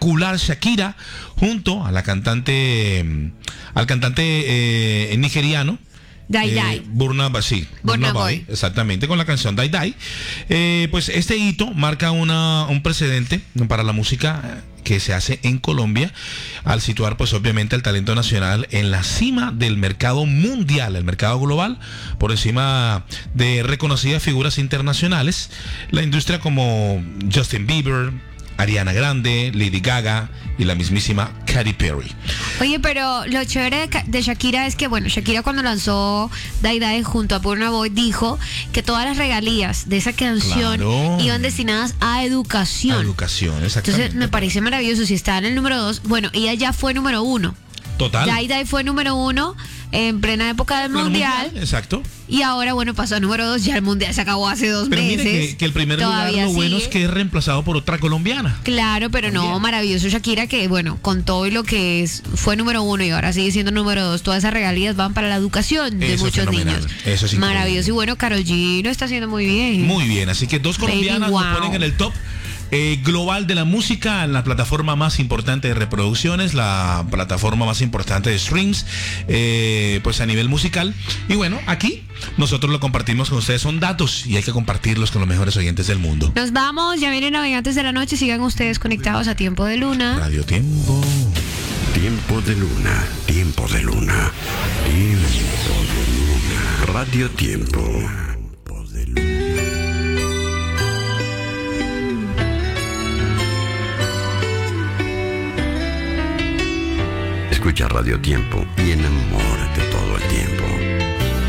espectacular Shakira junto a al cantante nigeriano Die Die. Burna Boy, exactamente, con la canción Die Die. Pues este hito marca un precedente para la música que se hace en Colombia, al situar pues obviamente el talento nacional en la cima del mercado mundial, el mercado global, por encima de reconocidas figuras internacionales. La industria como Justin Bieber, Ariana Grande, Lady Gaga y la mismísima Katy Perry. Oye, pero lo chévere de Shakira es que, bueno, Shakira cuando lanzó Die Die junto a Burna Boy dijo que todas las regalías de esa canción iban destinadas a educación. A educación, exactamente. Entonces me parece maravilloso. Si está en el número 2, bueno, ella ya fue número 1. Total. Die Die fue número 1 en plena época del mundial. Exacto. Y ahora, bueno, pasó a número 2, ya el mundial se acabó hace 2 pero meses. Mire que el primer lugar, lo bueno es que es reemplazado por otra colombiana. Claro, pero también. No, maravilloso Shakira, que bueno, con todo y lo que fue número 1 y ahora sigue siendo número 2, todas esas regalías van para la educación de muchos niños. Eso es increíble. Maravilloso. Y bueno, Karol G lo está haciendo muy bien. Muy bien, así que 2 colombianas nos ponen en el top global de la música, en la plataforma más importante de reproducciones, la plataforma más importante de streams, pues a nivel musical. Y bueno, aquí nosotros lo compartimos con ustedes, son datos y hay que compartirlos con los mejores oyentes del mundo. Nos vamos, ya vienen Navegantes de la Noche, sigan ustedes conectados a Tiempo de Luna. Radio Tiempo. Tiempo de Luna, Tiempo de Luna, Tiempo de Luna, Radio Tiempo. Escucha Radio Tiempo y enamora.